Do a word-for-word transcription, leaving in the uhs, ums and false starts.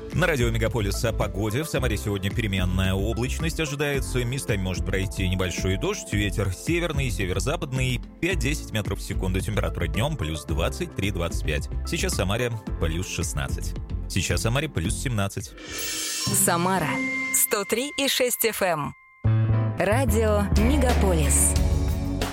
На радио Мегаполис о погоде. В Самаре сегодня переменная облачность ожидается. Местами может пройти небольшой дождь. Ветер северный, северо-западный, пять-десять метров в секунду. Температура днем плюс двадцать три - двадцать пять. Сейчас в Самаре плюс шестнадцать. Сейчас в Самаре плюс семнадцать. Самара сто три и шесть эф эм. Радио Мегаполис.